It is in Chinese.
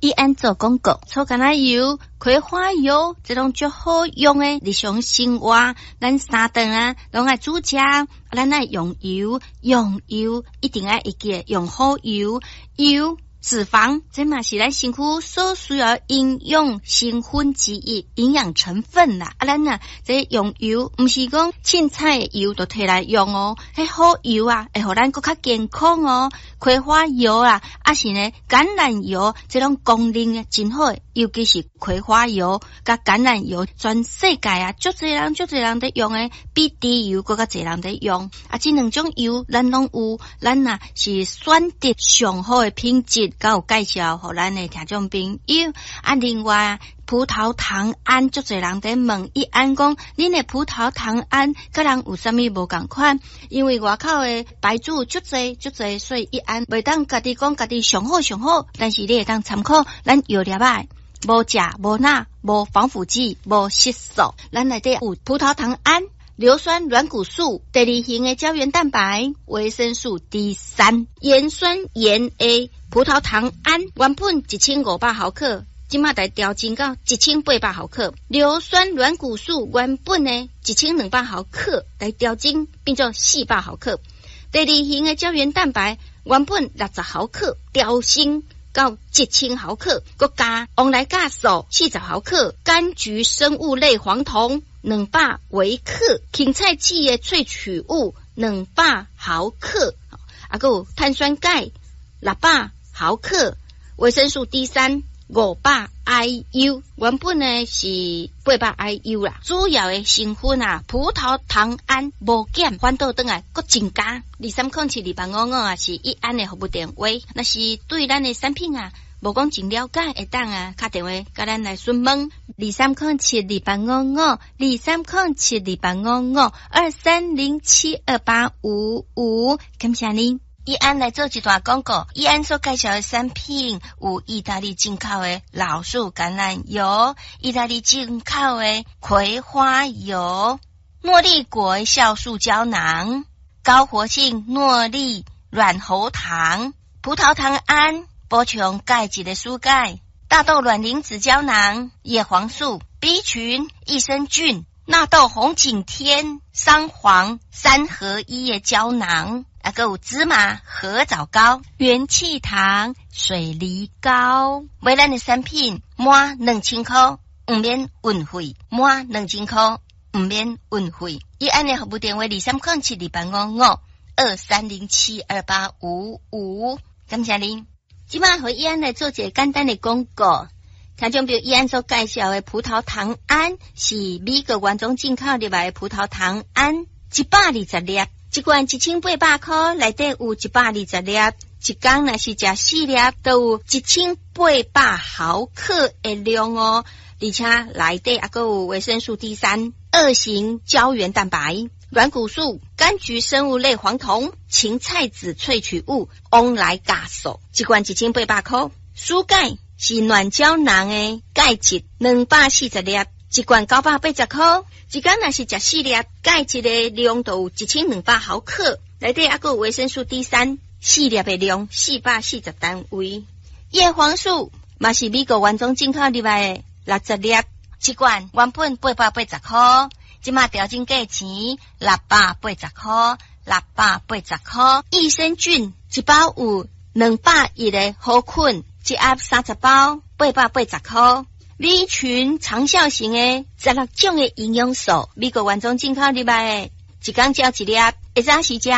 伊安做广告，草橄榄油、葵花油这种最好用的日常生活，咱三顿啊，拢爱煮食，咱爱用油一定爱会记用好油，脂肪这嘛是咱身躯所需要营养成分之一，营养成分啦。咱啊，这用油不是讲凊彩的油就摕来用哦，迄好油啊，会互咱更较健康哦。葵花油啊，是呢橄榄油，这种功能啊真好，尤其是葵花油甲橄榄油，全世界啊，足侪人在用的，比猪油更较侪人在用。这两种油咱拢有，咱啊是选择上好的品质。甲有介绍互咱的听众朋友另外葡萄糖胺足侪人在问伊安讲恁的葡萄糖胺甲人有啥物无共款，因为外口的牌子足侪，所以伊安袂当家己讲家己上好，但是你会当参考咱药粒啊，无钾无钠无防腐剂无色素，咱内底有葡萄糖胺、硫酸软骨素、第二型的胶原蛋白、维生素 D3、盐酸盐 A、葡萄糖胺原本1500毫克，即马来调整到1800毫克；硫酸软骨素原本呢1200毫克来调整变做400毫克。第二型的胶原蛋白原本60毫克，调升到1000毫克，佮加旺莱酵素40毫克，柑橘生物类黄酮200微克，芹菜籽的萃取物200毫克，还有碳酸钙600毫克，维生素 D3 500 IU， 原本呢是800 IU 啦。主要的成分啊，葡萄糖胺无减，反倒转来佫增加。23072855啊，是伊安的服务电话。若是对咱的产品啊，无讲真了解，会当啊打电话甲咱来询问。23072855，23072855，感谢您。伊安来做一段广告，伊安所介绍的产品有意大利进口的老树橄榄油、意大利进口的葵花油、诺丽果酵素胶囊、高活性诺丽软喉糖、葡萄糖胺补充钙质的蔬钙、大豆卵磷脂胶囊、叶黄素、B 群、益生菌、纳豆红景天、桑黄3合1的胶囊，还有芝麻合枣膏、元气糖、水梨膏。买咱的产品满2000块不免运费，满2000块不免运费。伊安的服务电话23072855，23072855，感谢您。即摆和伊安来做一个简单的广告。听众朋友，伊安所介绍的葡萄糖胺是美国原装进口入来的葡萄糖胺，120粒，一罐1800块，内底有120粒，一天若是食4粒，都有1800毫克的量哦，而且内底还有维生素 D3、2型胶原蛋白、软骨素、柑橘生物类黄酮、芹菜籽萃取物、旺莱酵素，一罐1800块。蔬钙是软胶囊的钙质240粒，一罐980块，一天若是食4粒，钙质的量就有1200毫克，内底还有维生素 D3， 4粒的量440单位。叶黄素嘛是美国原装进口入来的60粒，一罐原本880块，即马调整价钱680块，680块。益生菌一包有201个好菌，一盒30包，880块。B 群长效型的16种的营养素，美国原装进口入来的，一天照1粒，会早时食。